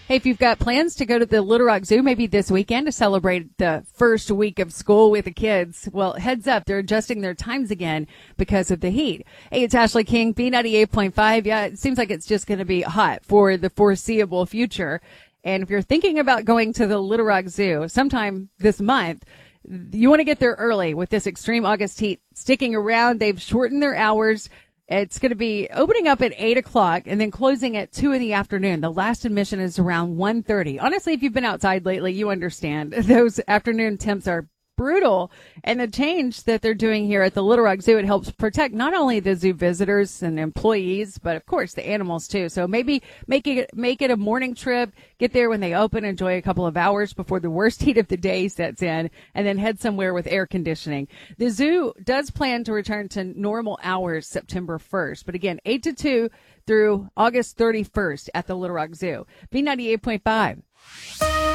Hey, if you've got plans to go to the Little Rock Zoo maybe this weekend to celebrate the first week of school with the kids, well, heads up, they're adjusting their times again because of the heat. Hey, it's Ashley King, B98.5. Yeah, it seems like it's just going to be hot for the foreseeable future. And if you're thinking about going to the Little Rock Zoo sometime this month, you want to get there early with this extreme August heat sticking around. They've shortened their hours. It's going to be opening up at 8 o'clock and then closing at 2 in the afternoon. The last admission is around 1:30. Honestly, if you've been outside lately, you understand those afternoon temps are brutal. And the change that they're doing here at the Little Rock Zoo, it helps protect not only the zoo visitors and employees, but of course the animals too. So maybe make it a morning trip, get there when they open, enjoy a couple of hours before the worst heat of the day sets in, and then head somewhere with air conditioning. The zoo does plan to return to normal hours September 1st, but again, 8 to 2 through August 31st at the Little Rock Zoo. B98.5.